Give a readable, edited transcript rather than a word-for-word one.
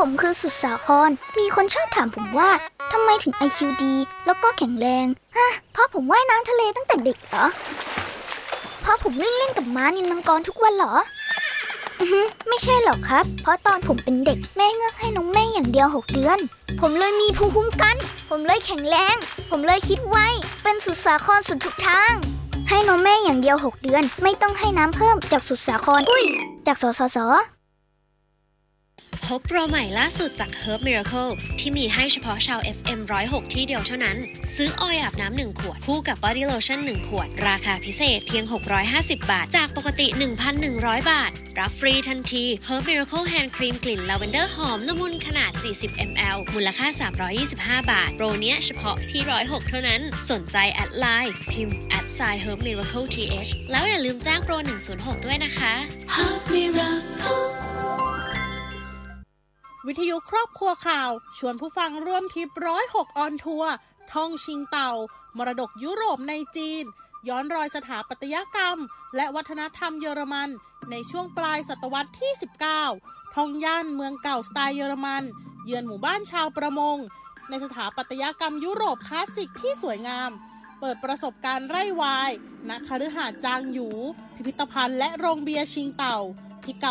ผมคือสุดสาครมีคนชอบถามผมว่าทำไมถึง IQ ดีแล้วก็แข็งแรงเพราะผมว่ายน้ำทะเลตั้งแต่เด็กเหรอเพราะผมวิ่งเล่นกับม้านิลมังกรทุกวันเหรอไม่ใช่หรอกครับเพราะตอนผมเป็นเด็กแม่เงือกให้นมแม่อย่างเดียว6 เดือนผมเลยมีภูมิคุ้มกันผมเลยแข็งแรงผมเลยคิดไวเป็นสุดสาครสุดทุกทางให้นมแม่อย่างเดียว6 เดือนไม่ต้องให้น้ำเพิ่มจากสุดสาครจากสสส. พบโปรใหม่ล่าสุดจาก Herb Miracle ที่มีให้เฉพาะชาว FM 106 ที่เดียวเท่านั้นซื้อออยล์อาบน้ำ1 ขวดคู่กับ Body Lotion 1 ขวดราคาพิเศษเพียง650 บาทจากปกติ 1,100 บาทรับฟรีทันที Herb Miracle Hand Cream กลิ่นลาเวนเดอร์หอมละมุนขนาด40 ml มูลค่า325 บาทโปรเนี้ยเฉพาะที่106เท่านั้นสนใจแอดไลน์พิมพ์ @Herb Miracle TH แล้วอย่าลืมแจ้งโปร106ด้วยนะคะ Herb Miracle วิทยุครอบครัวข่าวชวนผู้ฟังร่วมทริป106ออนทัวร์ท่องชิงเต่ามรดกยุโรปในจีนย้อนรอยสถาปัตยกรรมและวัฒนธรรมเยอรมันในช่วงปลายศตวรรษที่19ท่องย่านเมืองเก่าสไตล์เยอรมันเยือนหมู่บ้านชาวประมงในสถาปัตยกรรมยุโรปคลาสสิกที่สวยงามเปิดประสบการณ์ไร่วายณคฤหาสน์จางหยูพิพิธภัณฑ์และโรงเบียร์ชิงเต่า